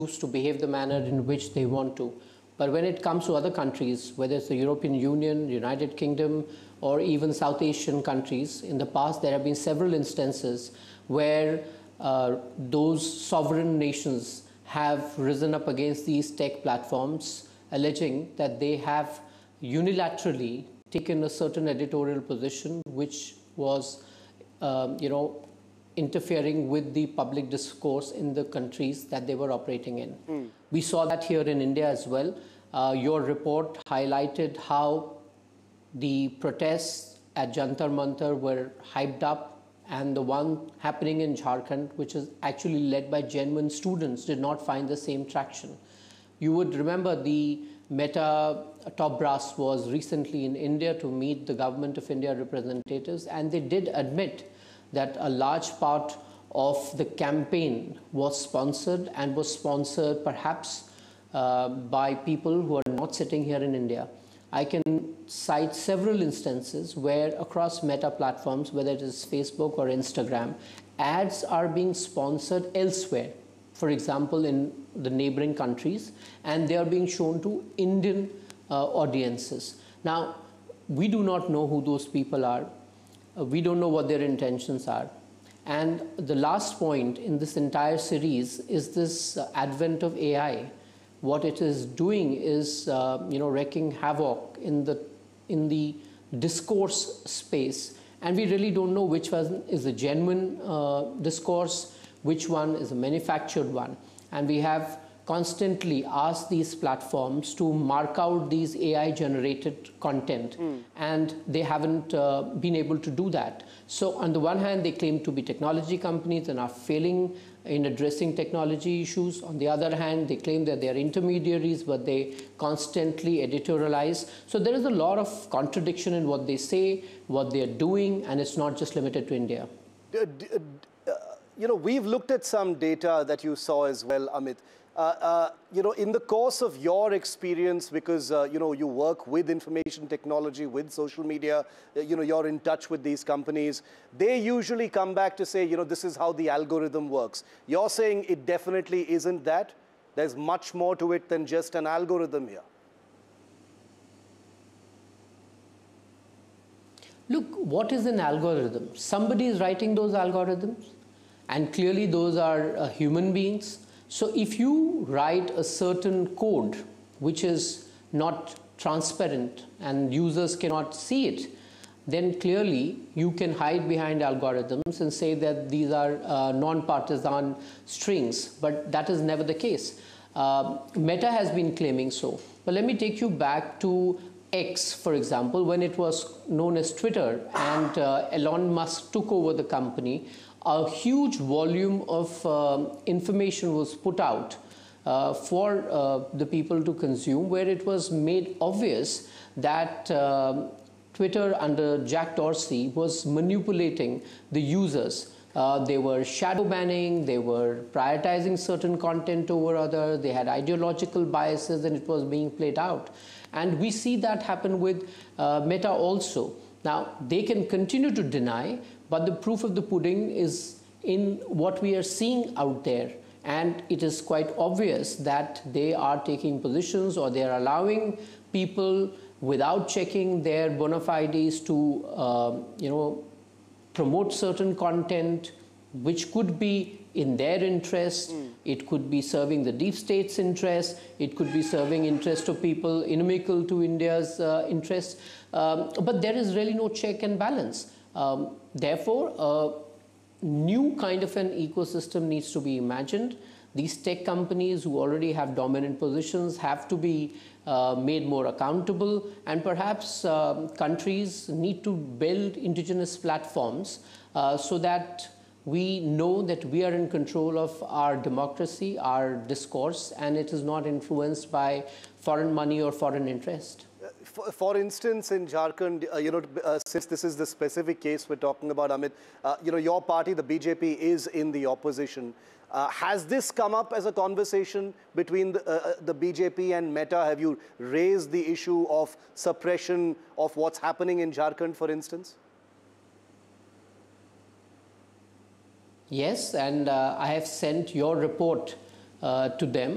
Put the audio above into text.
to behave the manner in which they want to. But when it comes to other countries, whether it's the European Union, United Kingdom, or even South Asian countries, in the past there have been several instances where those sovereign nations have risen up against these tech platforms, alleging that they have unilaterally taken a certain editorial position which was, interfering with the public discourse in the countries that they were operating in. We saw that here in India as well. Your report highlighted how the protests at Jantar Mantar were hyped up, and the one happening in Jharkhand, which is actually led by genuine students, did not find the same traction. You would remember the Meta top brass was recently in India to meet the Government of India representatives, and they did admit that a large part of the campaign was sponsored, and was sponsored perhaps by people who are not sitting here in India. I can cite several instances where across Meta platforms, whether it is Facebook or Instagram, ads are being sponsored elsewhere. For example, in the neighboring countries, and they are being shown to Indian audiences. Now, we do not know who those people are. We don't know what their intentions are. And the last point in this entire series is this advent of AI. What it is doing is, wreaking havoc in the discourse space, and we really don't know which one is a genuine discourse, which one is a manufactured one. And we have constantly asked these platforms to mark out these AI-generated content, and they haven't been able to do that. So on the one hand, they claim to be technology companies and are failing in addressing technology issues. On the other hand, they claim that they are intermediaries, but they constantly editorialize. So there is a lot of contradiction in what they say, what they are doing, and it's not just limited to India. We've looked at some data that you saw as well, Amit. In the course of your experience, because, you work with information technology, with social media, you're in touch with these companies, they usually come back to say, this is how the algorithm works. You're saying it definitely isn't that? There's much more to it than just an algorithm here. Look, what is an algorithm? Somebody is writing those algorithms, and clearly those are human beings. So if you write a certain code which is not transparent and users cannot see it, then clearly you can hide behind algorithms and say that these are non-partisan strings, but that is never the case. Meta has been claiming so. But let me take you back to X, for example, when it was known as Twitter, and Elon Musk took over the company. A huge volume of information was put out for the people to consume, where it was made obvious that Twitter under Jack Dorsey was manipulating the users. They were shadow banning, they were prioritizing certain content over others, they had ideological biases, and it was being played out. And we see that happen with Meta also. Now, they can continue to deny, but the proof of the pudding is in what we are seeing out there. And it is quite obvious that they are taking positions, or they are allowing people without checking their bona fides to, promote certain content which could be in their interest. It could be serving the deep state's interest. It could be serving interest of people inimical to India's interest. But there is really no check and balance. Therefore, a new kind of an ecosystem needs to be imagined. These tech companies who already have dominant positions have to be made more accountable, and perhaps countries need to build indigenous platforms so that we know that we are in control of our democracy, our discourse, and it is not influenced by foreign money or foreign interest. For instance, in Jharkhand, since this is the specific case we're talking about, Amit, your party, the BJP, is in the opposition. Has this come up as a conversation between the BJP and Meta? Have you raised the issue of suppression of what's happening in Jharkhand, for instance? Yes, and I have sent your report to them.